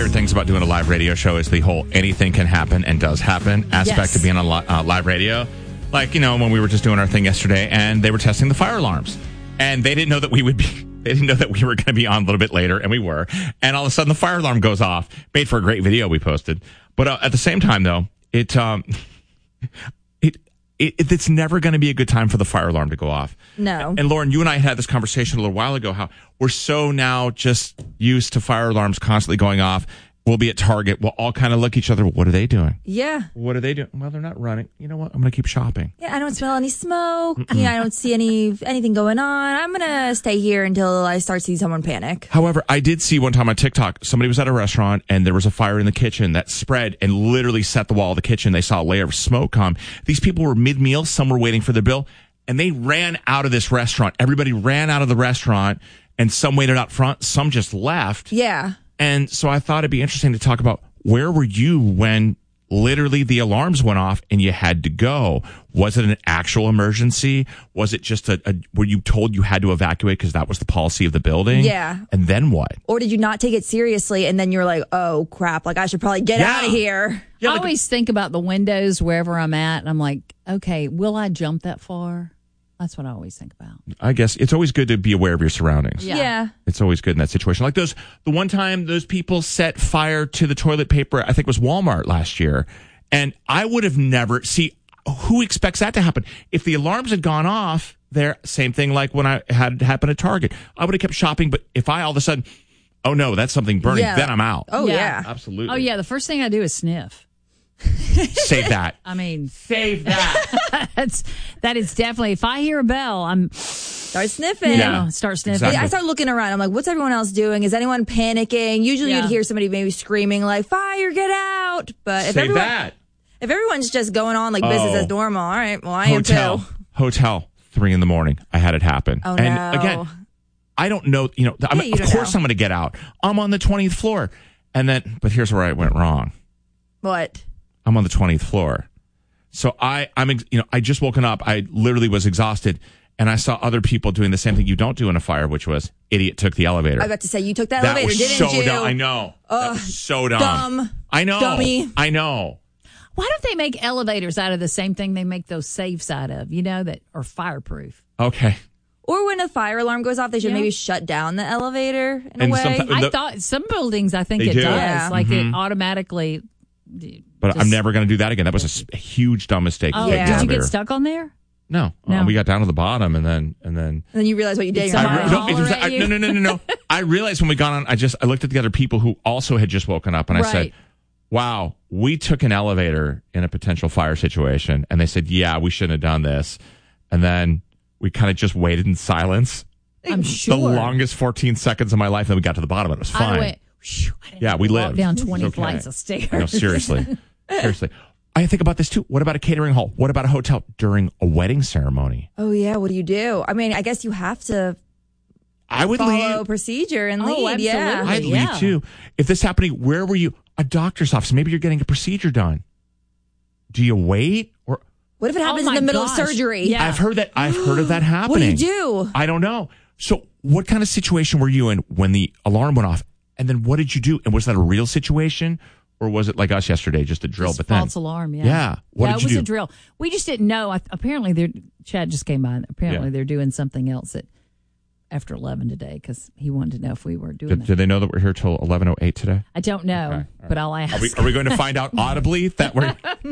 favorite things about doing a live radio show is the whole anything can happen and does happen aspect of being on live radio. Like, when we were just doing our thing yesterday and they were testing the fire alarms and they didn't know that we would be, they didn't know that we were going to be on a little bit later, and we were. And all of a sudden the fire alarm goes off. Made for a great video we posted. But at the same time, though, it's never going to be a good time for the fire alarm to go off. No. And Lauren, you and I had this conversation a little while ago, how we're so now just used to fire alarms constantly going off. We'll be at Target. We'll all kind of look at each other. What are they doing? Yeah. What are they doing? Well, they're not running. You know what? I'm going to keep shopping. Yeah, I don't smell any smoke. Yeah, I don't see anything going on. I'm going to stay here until I start seeing someone panic. However, I did see one time on TikTok, somebody was at a restaurant and there was a fire in the kitchen that spread and literally set the wall of the kitchen. They saw a layer of smoke come. These people were mid-meal. Some were waiting for their bill, and they ran out of this restaurant. Everybody ran out of the restaurant, and some waited out front. Some just left. Yeah. And so I thought it'd be interesting to talk about, where were you when literally the alarms went off and you had to go? Was it an actual emergency? Was it just were you told you had to evacuate because that was the policy of the building? Yeah. And then what? Or did you not take it seriously and then you're like, oh, crap, like I should probably get out of here? I always think about the windows wherever I'm at, and I'm like, okay, will I jump that far? That's what I always think about. I guess it's always good to be aware of your surroundings. Yeah. It's always good in that situation. Like the one time those people set fire to the toilet paper, I think it was Walmart last year. And I would have never, who expects that to happen? If the alarms had gone off there, same thing like when I had it happen at Target. I would have kept shopping, but if I all of a sudden, oh no, that's something burning, then I'm out. Oh yeah. Absolutely. Oh yeah, the first thing I do is sniff. Save that. I mean, save that. that is definitely, if I hear a bell, I'm start sniffing. Yeah. Start sniffing. Exactly. I start looking around. I'm like, what's everyone else doing? Is anyone panicking? Usually you'd hear somebody maybe screaming like, fire, get out. But if everyone's just going on like business as normal, all right, well, I am too. Hotel, 3 a.m. I had it happen. Oh, and no. again, I don't know, of course I'm going to get out. I'm on the 20th floor. But here's where I went wrong. What? I'm on the 20th floor. So I just woken up. I literally was exhausted, and I saw other people doing the same thing you don't do in a fire, which was idiot took the elevator. I was about to say, you took that elevator, didn't so you? Dumb. I know. That was so dumb. Dumb. I know. Dummy. I know. Why don't they make elevators out of the same thing they make those safes out of, that are fireproof? Okay. Or when a fire alarm goes off, they should maybe shut down the elevator in a way. I thought some buildings, I think it does. Yeah. Like it automatically. But I'm never going to do that again. That was a huge dumb mistake. Oh, to take the did you elevator. get stuck on there? No. No. We got down to the bottom, and then you realize what you did. No. I realized when we got on, I looked at the other people who also had just woken up, and I said, wow, we took an elevator in a potential fire situation. And they said, yeah, we shouldn't have done this. And then we kind of just waited in silence. I'm sure. The longest 14 seconds of my life. And then we got to the bottom of it. It was fine. I went, we lived. Down 20 flights of stairs. No, seriously. I think about this too. What about a catering hall? What about a hotel during a wedding ceremony? Oh, yeah. What do you do? I mean, I guess you have to follow procedure and leave. Absolutely. Yeah. I'd leave too. If this happening, where were you? A doctor's office. Maybe you're getting a procedure done. Do you wait? Or what if it happens in the middle of surgery? Yeah. I've heard of that happening. What do you do? I don't know. So what kind of situation were you in when the alarm went off? And then what did you do? And was that a real situation? Or was it like us yesterday, just a drill? Just false alarm, yeah. Yeah. What did you do? It was a drill. We just didn't know. Apparently, Chad just came by. Apparently, they're doing something else after 11 today because he wanted to know if we were doing that. Did they know that we're here till 11:08 today? I don't know, but I'll ask. Are we going to find out audibly that we're...